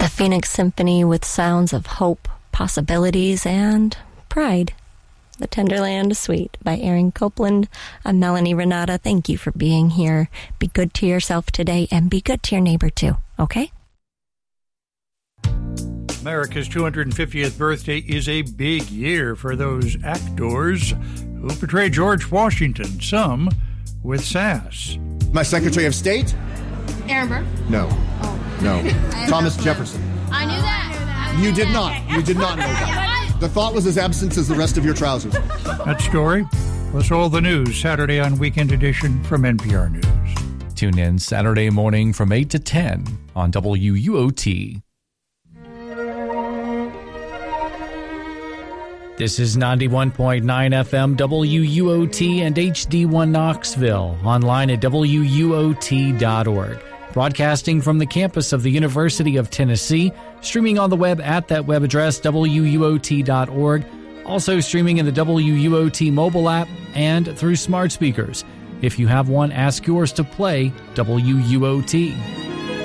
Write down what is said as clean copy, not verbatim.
Phoenix Symphony with sounds of hope, possibilities, and pride. The Tenderland Suite by Aaron Copland. I'm Melanie Renata. Thank you for being here. Be good to yourself today and be good to your neighbor too, okay? America's 250th birthday is a big year for those actors who portray George Washington, some with sass. My Secretary of State? Aaron Burr? No. Oh. No. Thomas Jefferson. I knew that. You did not. You did not know that. The thought was as absent as the rest of your trousers. That story plus all the news Saturday on Weekend Edition from NPR News. Tune in Saturday morning from 8 to 10 on WUOT. This is 91.9 FM WUOT and HD1 Knoxville, online at WUOT.org. Broadcasting from the campus of the University of Tennessee, streaming on the web at that web address, WUOT.org, also streaming in the WUOT mobile app and through smart speakers. If you have one, ask yours to play WUOT.